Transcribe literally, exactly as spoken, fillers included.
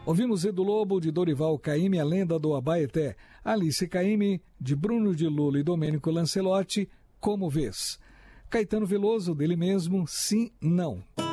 Ouvimos Edu Lobo, de Dorival Caymmi, A Lenda do Abaeté. Alice Caymmi, de Bruno de Lula e Domênico Lancelotti, Como Vês. Caetano Veloso, dele mesmo, Sim, Não.